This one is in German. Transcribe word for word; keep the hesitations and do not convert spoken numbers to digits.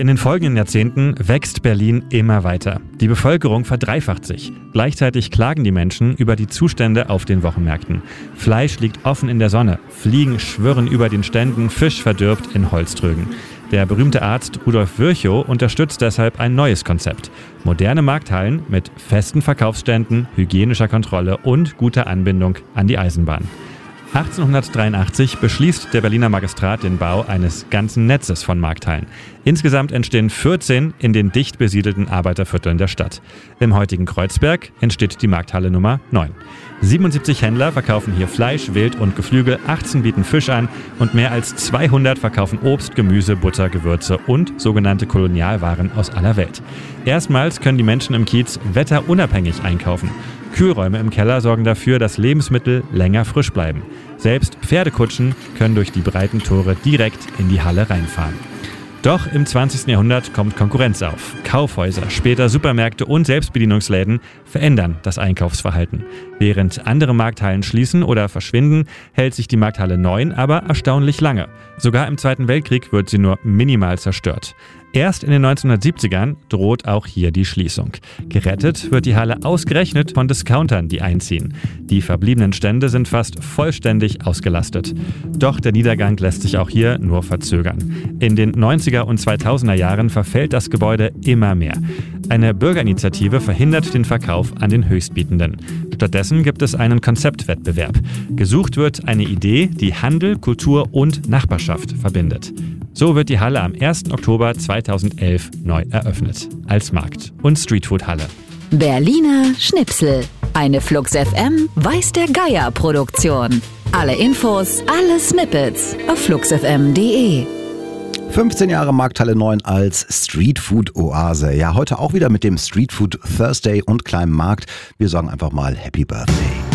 in den folgenden Jahrzehnten wächst Berlin immer weiter. Die Bevölkerung verdreifacht sich. Gleichzeitig klagen die Menschen über die Zustände auf den Wochenmärkten. Fleisch liegt offen in der Sonne, Fliegen schwirren über den Ständen, Fisch verdirbt in Holztrögen. Der berühmte Arzt Rudolf Virchow unterstützt deshalb ein neues Konzept. Moderne Markthallen mit festen Verkaufsständen, hygienischer Kontrolle und guter Anbindung an die Eisenbahn. achtzehnhundertdreiundachtzig beschließt der Berliner Magistrat den Bau eines ganzen Netzes von Markthallen. Insgesamt entstehen vierzehn in den dicht besiedelten Arbeitervierteln der Stadt. Im heutigen Kreuzberg entsteht die Markthalle Nummer neun. siebenundsiebzig Händler verkaufen hier Fleisch, Wild und Geflügel, achtzehn bieten Fisch an und mehr als zweihundert verkaufen Obst, Gemüse, Butter, Gewürze und sogenannte Kolonialwaren aus aller Welt. Erstmals können die Menschen im Kiez wetterunabhängig einkaufen. Kühlräume im Keller sorgen dafür, dass Lebensmittel länger frisch bleiben. Selbst Pferdekutschen können durch die breiten Tore direkt in die Halle reinfahren. Doch im zwanzigsten Jahrhundert kommt Konkurrenz auf. Kaufhäuser, später Supermärkte und Selbstbedienungsläden verändern das Einkaufsverhalten. Während andere Markthallen schließen oder verschwinden, hält sich die Markthalle neun aber erstaunlich lange. Sogar im Zweiten Weltkrieg wird sie nur minimal zerstört. Erst in den neunzehnhundertsiebzigern droht auch hier die Schließung. Gerettet wird die Halle ausgerechnet von Discountern, die einziehen. Die verbliebenen Stände sind fast vollständig ausgelastet. Doch der Niedergang lässt sich auch hier nur verzögern. In den neunziger und zweitausender Jahren verfällt das Gebäude immer mehr. Eine Bürgerinitiative verhindert den Verkauf an den Höchstbietenden. Stattdessen gibt es einen Konzeptwettbewerb. Gesucht wird eine Idee, die Handel, Kultur und Nachbarschaft verbindet. So wird die Halle am ersten Oktober zweitausendelf neu eröffnet. Als Markt- und Streetfood-Halle. Berliner Schnipsel. Eine Flux F M Weiß der Geier Produktion. Alle Infos, alle Snippets auf fluxfm punkt de. fünfzehn Jahre Markthalle neun als Streetfood-Oase. Ja, heute auch wieder mit dem Streetfood Thursday und kleinem Markt. Wir sagen einfach mal Happy Birthday.